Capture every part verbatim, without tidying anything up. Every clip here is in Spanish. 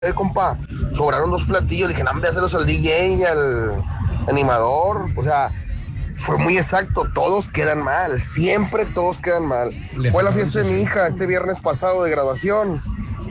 Eh, compa, sobraron dos platillos, dije, no, hácelos al D J y al animador, o sea, fue muy exacto, todos quedan mal, siempre todos quedan mal. Le Fue la faltaron fiesta de mi sesenta. hija este viernes pasado de graduación,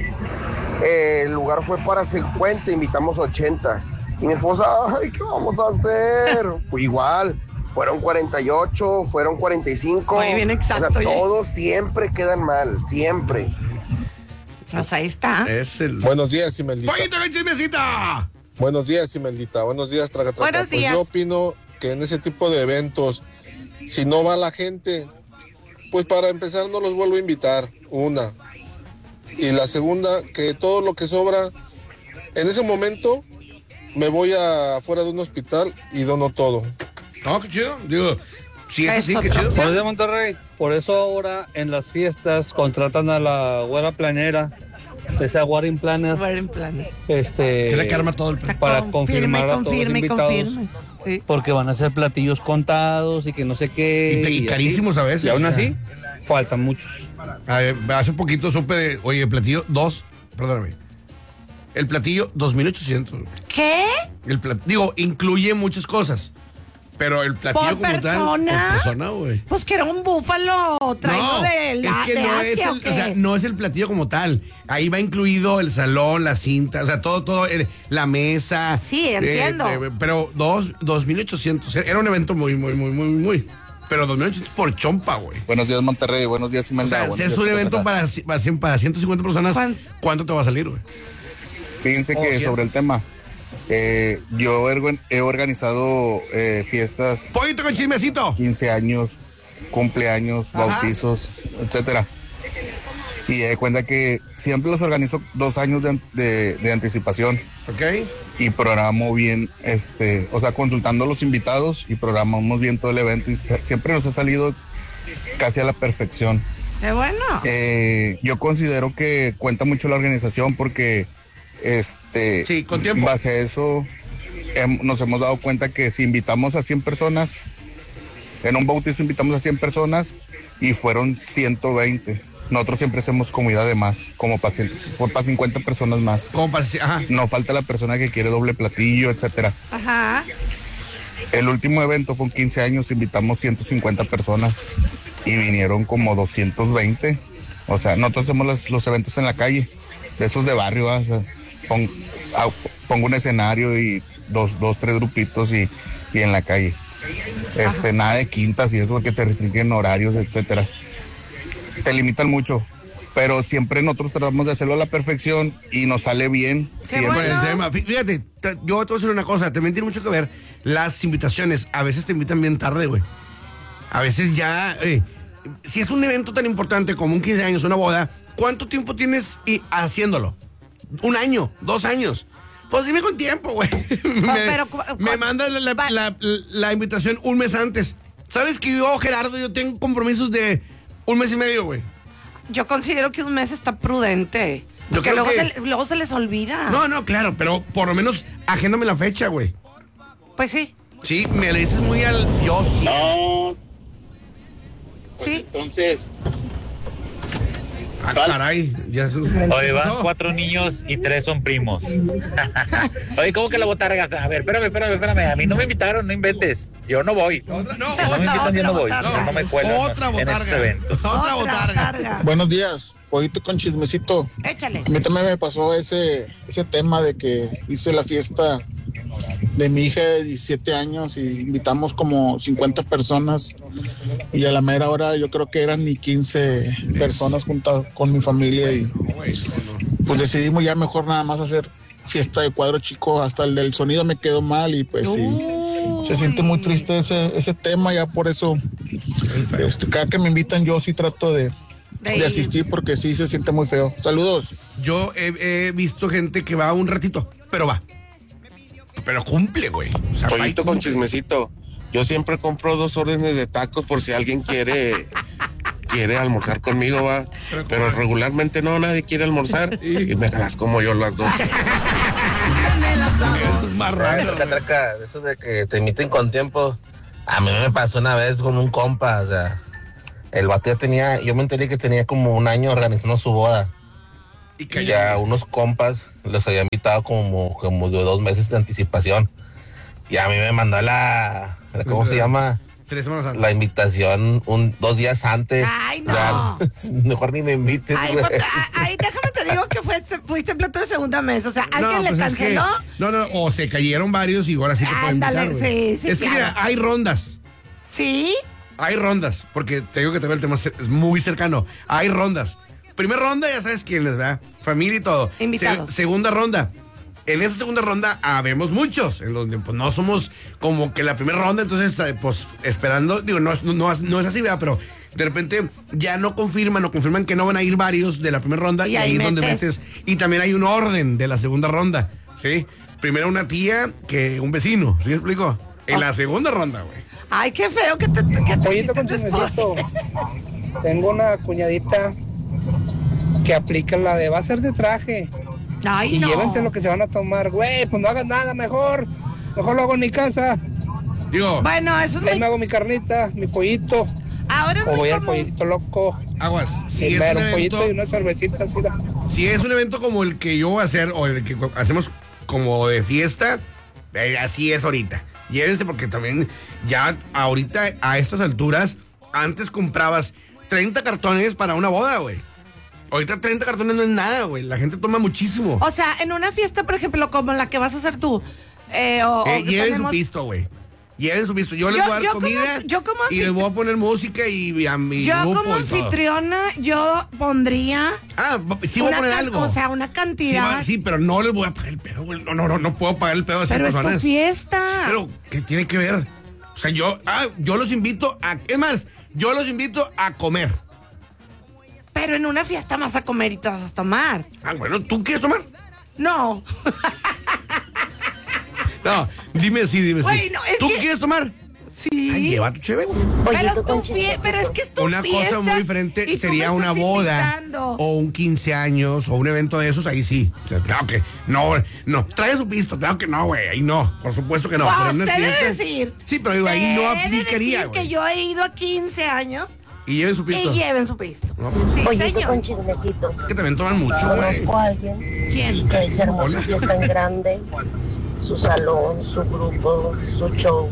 eh, el lugar fue para cincuenta, invitamos ochenta, y mi esposa, ay, ¿qué vamos a hacer? Fue igual, fueron cuarenta y ocho, fueron cuarenta y cinco, Muy bien exacto, o sea, oye. todos siempre quedan mal, siempre. Pues ahí está. Es el. Buenos días, Imeldita. ¡Pollito con chismecita! Buenos días, Imeldita. Buenos días, Traga Traga. Buenos Pues días. yo opino que en ese tipo de eventos, si no va la gente, pues para empezar no los vuelvo a invitar, una. Y la segunda, que todo lo que sobra, en ese momento me voy a afuera de un hospital y dono todo. No, qué chido. Digo, si es así, Eso, qué chido. ¿no? Buenos días, Monterrey. Por eso ahora en las fiestas contratan a la güera planera, esa wedding planner, Wedding planner. Que este, le que arma todo el. para Confirme, confirmar a todos los confirme, invitados, confirme. Sí. porque van a ser platillos contados y que no sé qué. Y, y así. carísimos a veces. Y aún o sea. así, faltan muchos. A ver, hace poquito supe de, oye, el platillo, dos, perdóname. El platillo, dos mil ochocientos. ¿Qué? El plat- digo, incluye muchas cosas. Pero el platillo ¿Por como tal. persona? Por persona, güey. Pues que era un búfalo traído No, de la es que de no es Asia, el, ¿o qué? o sea, no es el platillo como tal. Ahí va incluido el salón, la cinta, o sea, todo, todo, el- la mesa. Sí, entiendo. eh, pero dos, dos mil ochocientos. Era un evento muy, muy, muy, muy, muy. Pero dos mil ochocientos por chompa, güey. Buenos días, Monterrey. Buenos días, O Imelda. sea, si es un evento para, para, cien- para ciento cincuenta personas, ¿Cuán- ¿cuánto te va a salir, güey? Fíjense Oh, que cierto. sobre el tema, eh, yo he, he organizado eh, fiestas, Pollito con chismecito. quince años, cumpleaños, Ajá. bautizos, etcétera. Y de cuenta que siempre los organizo dos años de, de- de anticipación ¿Ok? y programo bien, este, o sea, consultando a los invitados y programamos bien todo el evento y se- siempre nos ha salido casi a la perfección. Qué bueno. Eh, yo considero que cuenta mucho la organización porque, este, Sí, con tiempo. en base a eso hem- nos hemos dado cuenta que si invitamos a cien personas, en un bautizo invitamos a cien personas y fueron ciento veinte. Nosotros siempre hacemos comida de más, como pacientes, para cincuenta personas más. Como para, ajá. No falta la persona que quiere doble platillo, etcétera. Ajá. El último evento fue en quince años, invitamos ciento cincuenta personas y vinieron como doscientos veinte. O sea, nosotros hacemos los, los eventos en la calle, de esos de barrio, ¿va? O sea, pon- ah, pongo un escenario y dos, dos tres grupitos y, y en la calle. Este, nada de quintas y eso que te restringen horarios, etcétera. Te limitan mucho, pero siempre nosotros tratamos de hacerlo a la perfección y nos sale bien. Siempre. Por el bueno. tema. Fí- Fíjate, te- yo te voy a decir una cosa, también tiene mucho que ver las invitaciones. A veces te invitan bien tarde, güey. A veces ya, eh, si es un evento tan importante como un quince años, una boda, ¿cuánto tiempo tienes y- haciéndolo? ¿Un año? ¿Dos años? Pues dime con tiempo, güey. me pero cu- me cu- mandas la, la- va- la- la invitación un mes antes. ¿Sabes que yo, Gerardo, yo tengo compromisos de un mes y medio, güey? Yo considero que un mes está prudente. Yo Porque creo luego, que- se, luego se les olvida. No, no, claro, pero por lo menos agéndame la fecha, güey. Pues sí. Sí, me le dices muy al... Yo sí. No, Sí. entonces, Ah, caray. Ya se- oye, van No. cuatro niños y tres son primos. Oye, ¿cómo que la botarga? A ver, espérame, espérame, espérame. A mí no me invitaron, no inventes. Yo no voy. Otra, no, Si no me otra, invitan, yo no voy. botarga. Yo no me cuelo otra en, en botarga. esos eventos. Otra botarga. botarga. Buenos días, Pollito con chismecito. Échale. A mí también me pasó ese, ese tema de que hice la fiesta de mi hija de diecisiete años y invitamos como cincuenta personas y a la mera hora yo creo que eran ni quince personas junto con mi familia y pues decidimos ya mejor nada más hacer fiesta de cuadro chico, hasta el del sonido me quedó mal y pues sí, se siente muy triste ese, ese tema, ya por eso este, cada que me invitan yo sí trato de, De de ir. asistir porque sí se siente muy feo. Saludos. Yo he, he visto gente que va un ratito, pero va. Pero cumple, güey. O sea, va y Pollito con cumple. chismecito. Yo siempre compro dos órdenes de tacos por si alguien quiere quiere almorzar conmigo, va. Pero regularmente no, nadie quiere almorzar y me las como yo las dos. Es un marrano. Traca, traca, eso de que te emiten con tiempo. A mí me pasó una vez con un compa, o sea, el vato ya tenía, yo me enteré que tenía como un año organizando su boda. Y Y cayó. ya unos compas los había invitado como, como de dos meses de anticipación. Y a mí me mandó la, la ¿cómo se llama? Tres semanas antes. La invitación un, dos días antes. Ay, no. Ya, mejor ni me invites, Ay, güey. fue- a- ay, déjame te digo que fuiste, fuiste plato de segunda mesa. O sea, ¿alguien le pues es que- canceló? no, no, o se cayeron varios y ahora sí te pueden Ándale, invitar, güey. sí, sí, Es que claro. mira, hay rondas. ¿Sí? Hay rondas, porque te digo que también el tema es muy cercano. Hay rondas. Primera ronda, ya sabes quiénes, ¿verdad? Familia y todo. Invitados. Se- segunda ronda. En esa segunda ronda habemos muchos, en donde pues no somos como que la primera ronda, entonces eh, pues esperando, digo, no, no, no, no es así, ¿verdad? Pero de repente ya no confirman o confirman que no van a ir varios de la primera ronda y, Y ahí ahí es donde metes. metes. Y también hay un orden de la segunda ronda, ¿sí? Primero una tía que un vecino, ¿sí me explico? En la segunda ronda, güey. Ay, qué feo que te, que te Pollito con quiten chismecito. después. Tengo una cuñadita que aplica la de va a ser de traje. Ay, Y no. llévense lo que se van a tomar, güey, pues no hagas nada mejor. Mejor lo hago en mi casa. Digo, Bueno, eso es Ahí muy... me hago mi carnita, mi pollito. Ahora es O muy voy al común. pollito loco. aguas. Si es, un Primero un pollito y evento, una cervecita así. la- si es un evento como el que yo voy a hacer o el que hacemos como de fiesta, eh, así es ahorita. Llévense porque también ya ahorita a estas alturas, antes comprabas treinta cartones para una boda, güey. Ahorita treinta cartones no es nada, güey. La gente toma muchísimo. O sea, en una fiesta, por ejemplo, como la que vas a hacer tú, eh, o, Eh, o que lleven su ponemos- pisto, güey. Lleven su pisto. Yo les Yo- voy a dar yo como- comida yo como y les voy a poner música y a mi Yo grupo como y todo. anfitriona, yo pondría Ah, sí voy a una poner can- algo. o sea, una Sí, cantidad. va- sí, pero no les voy a pagar el pedo, güey. No, no, no, no puedo pagar el pedo a esas pero es tu personas. fiesta. Pero, ¿qué tiene que ver? O sea, yo, ah, yo los invito a. Es más, yo los invito a comer. Pero en una fiesta vas a comer y te vas a tomar. Ah, bueno, ¿tú quieres tomar? No. No, dime sí, dime Güey, sí. no, es ¿Tú que- quieres tomar? Sí. Ay, lleva tu cheve, güey. Pero, es tu fie- pero es que es tu Una fiesta. cosa muy diferente y tú sería me una estás boda invitando. o un quince años o un evento de esos, ahí sí. O sea, claro que no, no. Trae su pisto, claro que no, güey. Ahí no, por supuesto que no. Pues pero en unas usted debe fiestas- decir. Sí, pero digo, ahí no Usted debe aplicaría, decir güey. que yo he ido a quince años Y lleven su pisto. y lleven su pisto. No, pues, Sí, Pollito señor. con chismecito. que también toman mucho, güey. Conozco a alguien ¿Quién? que se armó Hola. su fiesta en grande, su salón, su grupo, su show.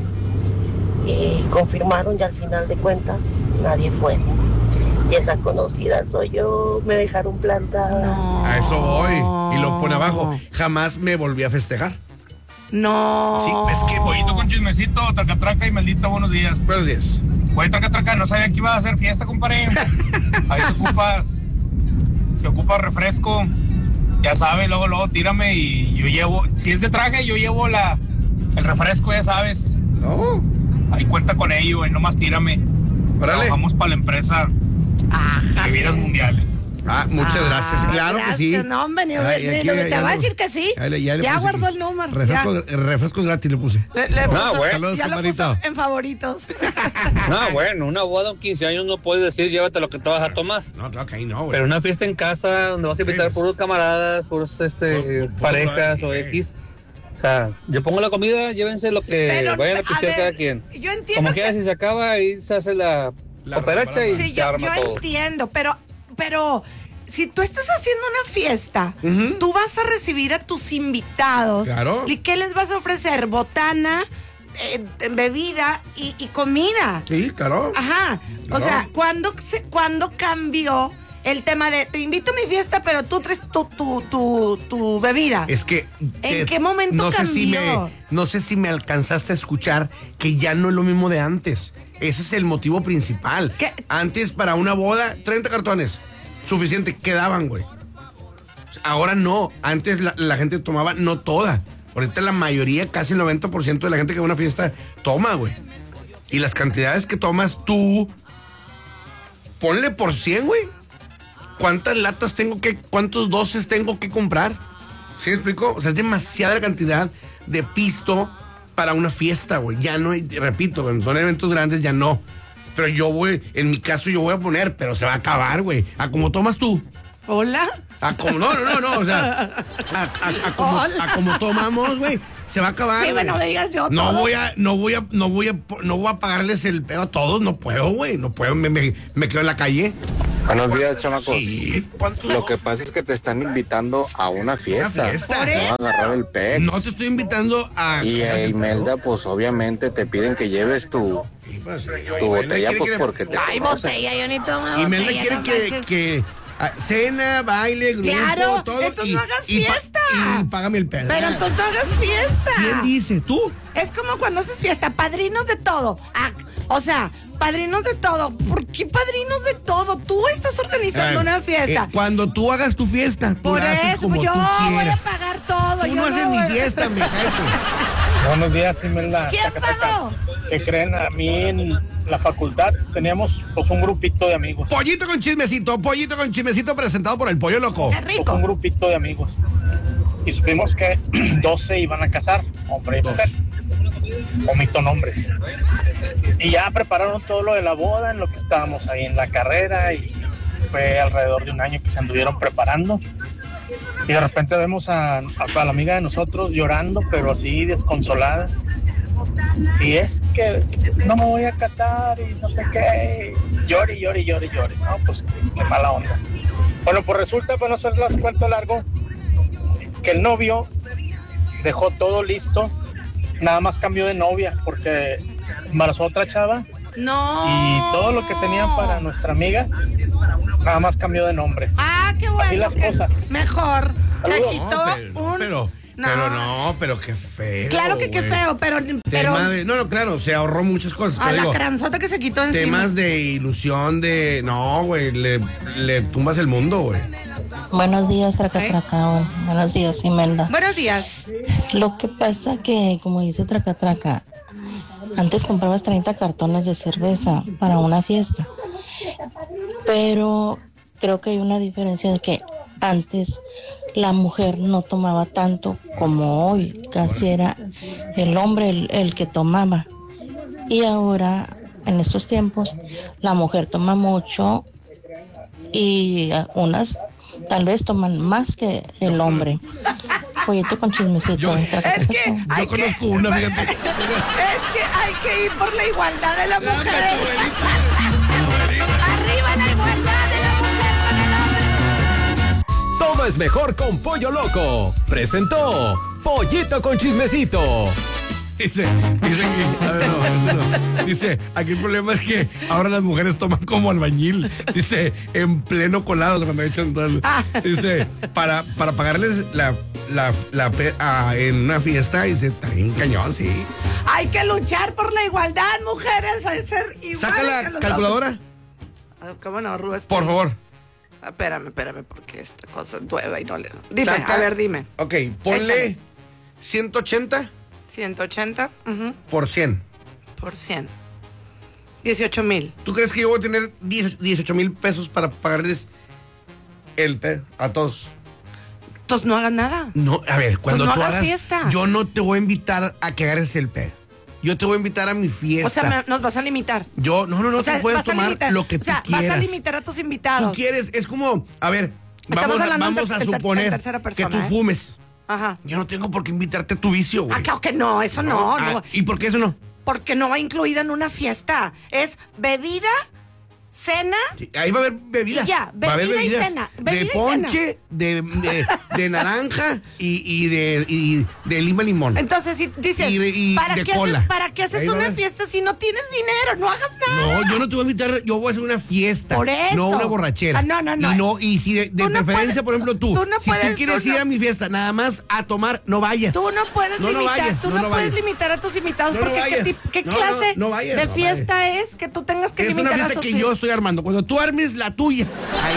Y confirmaron y al final de cuentas nadie fue. Y esa conocida soy yo, me dejaron plantada. No. A eso voy. Y lo pone abajo. Jamás me volví a festejar. No. Sí, es que voy. Pollito con chismecito, tracatraca y maldita, buenos días. Buenos días. Oye, tracatraca, no sabía que iba a hacer fiesta, compadre. Ahí te ocupas, si ocupas refresco, ya sabes, luego, luego tírame y yo llevo, si es de traje, yo llevo la, el refresco, ya sabes. No. Ahí cuenta con ello, y nomás tírame. Órale. Trabajamos para la empresa Ajá. Bebidas Mundiales. Ah, muchas Ah, gracias. Claro que sí. gracias. No, hombre, ni- Ay, ni- aquí ni- ya- te ya va a lo- decir que sí. Ya, le- ya le Ya puse guardó aquí. el número. Refresco, ya. refresco gratis le puse. Le- le Ah, puso- bueno. Saludos, ya lo compadrito. puso en favoritos. No, bueno, una boda, un quince años no puedes decir llévate lo que te vas a tomar. No, claro que ahí no, güey. Pero una fiesta en casa donde vas a invitar Sí, puros camaradas, puros este, Puro- puro parejas brother, o sí. X. O sea, yo pongo la comida, llévense lo que Pero, vayan a a pistear ver, cada quien. yo entiendo Como que- quiera, si se acaba, ahí se hace la, La operacha y reparada. Sí, se yo, arma yo todo. entiendo, pero, pero si tú estás haciendo una fiesta, Ujú. tú vas a recibir a tus invitados. Claro. ¿Y qué les vas a ofrecer? Botana, eh, bebida y, y comida. Sí, claro. Ajá. O Claro. sea, ¿cuándo, se, ¿cuándo cambió el tema de te invito a mi fiesta, pero tú traes tu, tu, tu, tu bebida? Es que. ¿En que qué momento no sé si cambió? me No sé si me alcanzaste a escuchar que ya no es lo mismo de antes. Ese es el motivo principal. ¿Qué? Antes, para una boda, treinta cartones. Suficiente, quedaban, güey. Ahora no. Antes la, la gente tomaba, no toda. Ahorita la mayoría, casi el noventa por ciento de la gente que va a una fiesta, toma, güey. Y las cantidades que tomas tú, ponle por cien, güey. ¿Cuántas latas tengo que, cuántos doces tengo que comprar? ¿Sí me explico? O sea, es demasiada la cantidad de pisto para una fiesta, güey. Ya no, hay- repito, cuando son eventos grandes ya no. Pero yo voy, en mi caso yo voy a poner, pero se va a acabar, güey. ¿A cómo tomas tú? Hola. A como, no, no, no, no, o sea, a, a- a como, Hola. a como tomamos, güey, se va a acabar. Sí, güey. bueno, digas yo No todo. voy a, no voy a, no voy a, no voy a pagarles el pedo a todos, no puedo, güey, no puedo, me, me, me quedo en la calle. Buenos días, chamacos. Sí. Lo que pasa es que te están invitando a una fiesta. Una fiesta. Te van a agarrar el pex. No te estoy invitando a... Y a Imelda, pues obviamente te piden que lleves tu, tu botella, pues porque te Ay, conocen. botella, yo ni tomo botella. Imelda quiere no que, manches. que ah, cena, baile, grupo, Claro, todo. entonces no hagas y pa- fiesta. Y págame el pedo. Pero entonces no hagas fiesta. ¿Quién dice? ¿Tú? Es como cuando haces fiesta, padrinos de todo. Ah, o sea, padrinos de todo. ¿Por qué padrinos de todo? Tú estás organizando Ah, una fiesta. eh, cuando tú hagas tu fiesta, tú Por la haces eso, como yo tú voy a quieras. pagar todo. Tú yo no haces ni voy- fiesta, me cae. Buenos días, Imelda. ¿Quién pagó? ¿Qué creen? A mí en la facultad teníamos pues un grupito de amigos. Pollito con chismecito, pollito con chismecito presentado por el Pollo Loco. Qué rico. Un grupito de amigos. Y supimos que doce iban a casar, hombre y mujer. Omito nombres. Y ya prepararon todo lo de la boda, en lo que estábamos ahí en la carrera, y fue alrededor de un año que se anduvieron preparando. Y de repente vemos a, a, a la amiga de nosotros llorando, pero así desconsolada. Y es que no me voy a casar y no sé qué. Llore, llore, llore, llore. No, pues qué mala onda. Bueno, pues resulta, para no hacerlas cuento largo, que el novio dejó todo listo, nada más cambió de novia porque embarazó a otra chava No. y todo lo que tenían para nuestra amiga, nada más cambió de nombre. Ah, qué bueno. Así las que- cosas. Mejor. Se Saludos. quitó No, pero, no, un... pero, No. pero no, pero qué feo. Claro que qué güey. feo, pero... pero Tema de, no, no, claro, se ahorró muchas cosas. a Pero la digo, cranzota que se quitó encima. temas de ilusión, de. No, güey, le, le tumbas el mundo, güey. Buenos días, Traca ¿Eh? Traca. Buenos días, Imelda. Buenos días. Lo que pasa que, como dice Traca Traca, antes comprabas treinta cartones de cerveza para una fiesta. Pero creo que hay una diferencia de que antes la mujer no tomaba tanto como hoy. Casi era el hombre el, el que tomaba. Y ahora, en estos tiempos, la mujer toma mucho y ah, unas tal vez toman más que el hombre. Pollito con chismecito. Yo- Traca, Es que traca. hay Yo que... conozco una, fíjate. Es que hay que ir por la igualdad de la mujer. Arriba la igualdad de la mujer con el hombre. Todo es mejor con Pollo Loco. Presentó Pollito con Chismecito. Dice, dice que, a ver, no, eso no. Dice, aquí el problema es que ahora las mujeres toman como albañil. Dice, en pleno colado cuando echan todo. el- Dice, para, para pagarles la, la, la pe- ah, en una fiesta, dice, está bien cañón, sí. Hay que luchar por la igualdad, mujeres. Hay que ser iguales. Saca que la los calculadora, hombres. Ah, ¿Cómo no, Rubén? por favor. Espérame, espérame, porque esta cosa es nueva y no le... Dime, Saca- a ver, dime. Ok, ponle Échale. ciento ochenta ciento ochenta ujú, por cien. por cien. dieciocho mil. ¿Tú crees que yo voy a tener dieciocho mil pesos para pagarles el pe a todos? Entonces no hagas nada. No, a ver, cuando Pues no tú hagas hagas fiesta. yo no te voy a invitar a que agarres el pe. Yo te voy a invitar a mi fiesta. O sea, me- nos vas a limitar. Yo, no, no, no, o sea, tú puedes vas a tomar limitar- lo que o tú sea, quieras. vas a limitar a tus Tú invitados. quieres, es como, a ver, Estamos vamos, a, hablando en vamos ter- a en ter- en suponer tercera que persona, tú ¿eh? fumes. Ajá. Yo no tengo por qué invitarte a tu vicio, güey. Ah, claro que no, eso no, Ah, no. ¿Y por qué eso no? Porque no va incluida en una fiesta. Es bebida, cena. Sí, ahí va a haber bebidas. Y ya, va a haber bebida y bebidas cena, bebida de y ponche, de, de, de naranja y, y de, y de lima limón. Entonces, si dices, Y de- y ¿para, de qué cola. haces, ¿para qué haces Ahí va a una haber. fiesta si no tienes dinero? No hagas nada. No, yo no te voy a invitar, yo voy a hacer una fiesta. Por eso. No una borrachera. Ah, no, no, no. Y, no, y si de, de Tú no preferencia, puedes- por ejemplo, tú, tú no si puedes- tú quieres tú ir no- a mi fiesta nada más a tomar, no vayas. Tú no puedes No, no limitar, vayas, tú no, no, no puedes vayas. limitar a tus invitados No, no porque ¿qué, vayas. tip- qué No, no, clase no vayas, de no fiesta es que tú tengas que Es una limitar a fiesta tus que invitados? yo estoy armando. Cuando tú armes la tuya, ahí.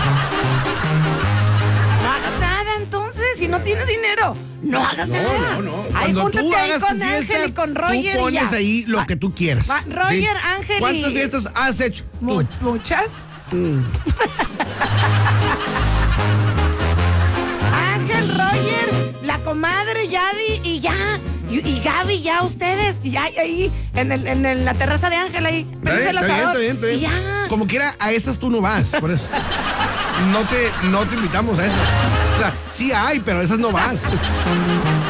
No hagas nada entonces, si no tienes dinero, no hagas No, nada. no, no. Ahí Cuando júntate tú ahí hagas tu con fiesta, Ángel y con Roger tú y pones ya. ahí lo que tú quieras. Va, Roger, Ángel y- ¿Cuántas fiestas has hecho tú? Mu- ¿Muchas? Mm. Ángel, Roger, la comadre Yadi y ya. Y, y Gaby, ya ustedes. Y ya ahí, en, el, en el- la terraza de Ángel, ahí. Está prendes bien, el está bien, asador, está bien, está bien. Y ya. Como quiera, a esas tú no vas, por eso. No te, no te invitamos a esas. O sea, sí hay, pero a esas no vas.